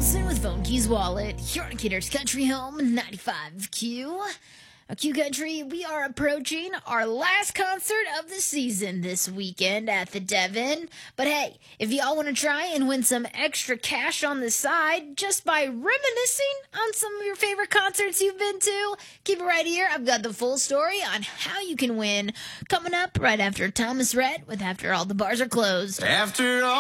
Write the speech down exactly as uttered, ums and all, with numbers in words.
Johnson with Phone Keys Wallet, here on Kidder's Country Home, ninety-five Q. Uh, Q Country, we are approaching our last concert of the season this weekend at the Devon. But hey, if y'all want to try and win some extra cash on the side just by reminiscing on some of your favorite concerts you've been to, keep it right here. I've got the full story on how you can win coming up right after Thomas Rhett with After All the Bars Are Closed. After all